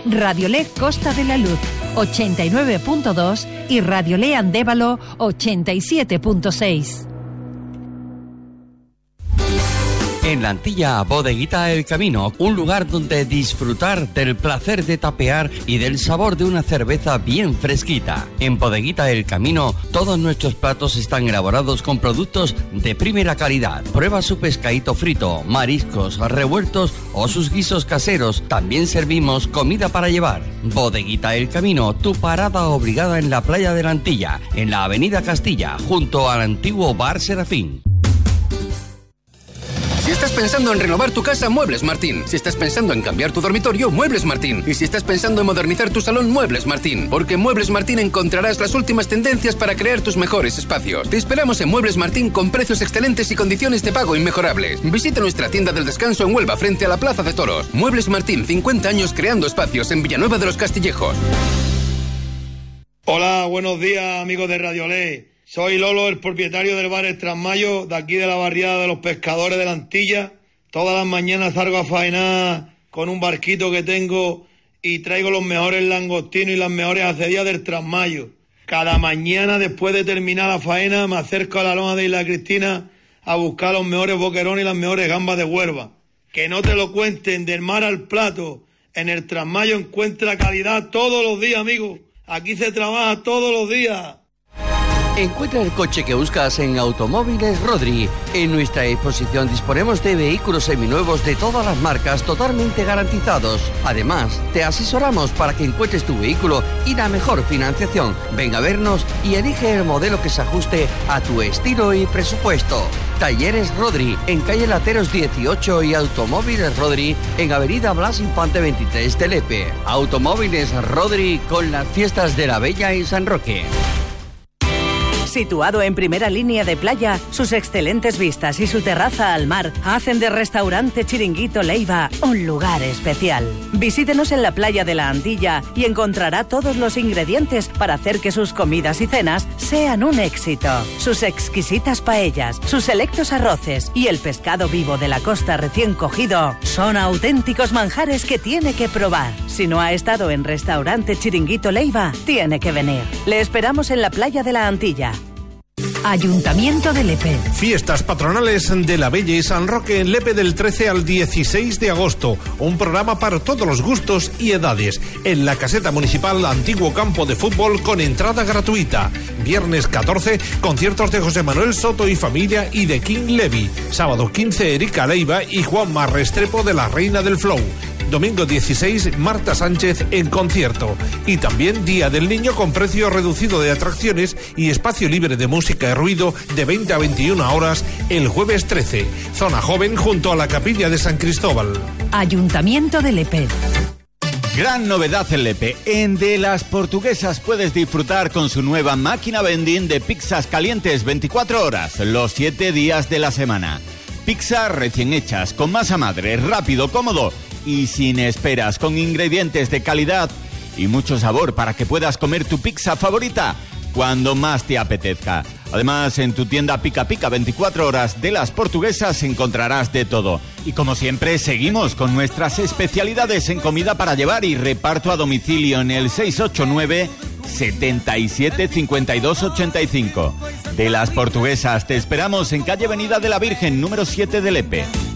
Radiolé Costa de la Luz 89.2 y Radiolé Andévalo 87.6. En la Antilla, Bodeguita El Camino, un lugar donde disfrutar del placer de tapear y del sabor de una cerveza bien fresquita. En Bodeguita El Camino, todos nuestros platos están elaborados con productos de primera calidad. Prueba su pescadito frito, mariscos, revueltos o sus guisos caseros. También servimos comida para llevar. Bodeguita El Camino, tu parada obligada en la playa de la Antilla, en la avenida Castilla, junto al antiguo Bar Serafín. Si estás pensando en renovar tu casa, Muebles Martín. Si estás pensando en cambiar tu dormitorio, Muebles Martín. Y si estás pensando en modernizar tu salón, Muebles Martín. Porque en Muebles Martín encontrarás las últimas tendencias para crear tus mejores espacios. Te esperamos en Muebles Martín con precios excelentes y condiciones de pago inmejorables. Visita nuestra tienda del descanso en Huelva, frente a la Plaza de Toros. Muebles Martín, 50 años creando espacios en Villanueva de los Castillejos. Hola, buenos días, amigos de Radiolé. Soy Lolo, el propietario del bar El Trasmayo, de aquí de la barriada de los pescadores de la Antilla. Todas las mañanas salgo a faenar con un barquito que tengo y traigo los mejores langostinos y las mejores acedías del Trasmayo. Cada mañana, después de terminar la faena, me acerco a la loma de Isla Cristina a buscar los mejores boquerones y las mejores gambas de Huelva. Que no te lo cuenten, del mar al plato. En el Trasmayo encuentra calidad todos los días, amigo. Aquí se trabaja todos los días. Encuentra el coche que buscas en Automóviles Rodri. En nuestra exposición disponemos de vehículos seminuevos de todas las marcas totalmente garantizados. Además, te asesoramos para que encuentres tu vehículo y la mejor financiación. Ven a vernos y elige el modelo que se ajuste a tu estilo y presupuesto. Talleres Rodri, en calle Lateros 18 y Automóviles Rodri, en avenida Blas Infante 23 de Lepe. Automóviles Rodri con las fiestas de la Bella y San Roque. Situado en primera línea de playa, sus excelentes vistas y su terraza al mar hacen de Restaurante Chiringuito Leiva un lugar especial. Visítenos en la playa de la Antilla y encontrará todos los ingredientes para hacer que sus comidas y cenas sean un éxito. Sus exquisitas paellas, sus selectos arroces y el pescado vivo de la costa recién cogido son auténticos manjares que tiene que probar. Si no ha estado en Restaurante Chiringuito Leiva, tiene que venir. Le esperamos en la playa de la Antilla. Ayuntamiento de Lepe. Fiestas patronales de la Bella y San Roque en Lepe del 13 al 16 de agosto. Un programa para todos los gustos y edades. En la caseta municipal, antiguo campo de fútbol con entrada gratuita. Viernes 14, conciertos de José Manuel Soto y familia y de King Levy. Sábado 15, Erika Leiva y Juanma Restrepo de la Reina del Flow. Domingo 16, Marta Sánchez en concierto. Y también Día del Niño con precio reducido de atracciones y espacio libre de música y ruido de 20 a 21 horas el jueves 13. Zona joven junto a la capilla de San Cristóbal. Ayuntamiento de Lepe. Gran novedad en Lepe. En De las Portuguesas puedes disfrutar con su nueva máquina vending de pizzas calientes 24 horas, los 7 días de la semana. Pizzas recién hechas, con masa madre, rápido, cómodo y sin esperas, con ingredientes de calidad y mucho sabor para que puedas comer tu pizza favorita cuando más te apetezca. Además, en tu tienda Pica Pica 24 horas de las Portuguesas encontrarás de todo. Y como siempre, seguimos con nuestras especialidades en comida para llevar y reparto a domicilio en el 689 77 52 85. De las Portuguesas, te esperamos en calle Avenida de la Virgen, número 7 de Lepe.